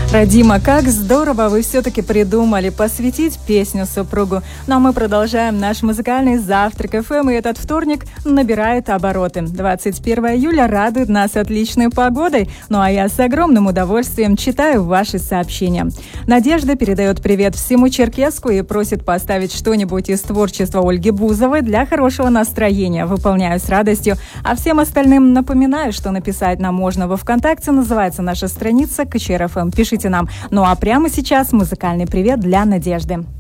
Радима, как здорово вы все-таки придумали посвятить песню супругу. Ну а мы продолжаем наш музыкальный завтрак ФМ, и этот вторник набирает обороты. 21 июля радует нас отличной погодой, ну а я с огромным удовольствием читаю ваши сообщения. Надежда передает привет всему Черкесску и просит поставить что-нибудь из творчества Ольги Бузовой для хорошего настроения. Выполняю с радостью. А всем остальным напоминаю, что написать нам можно во ВКонтакте, называется наша страница КЧР ФМ. Пишите нам. Ну а прямо сейчас музыкальный привет для Надежды.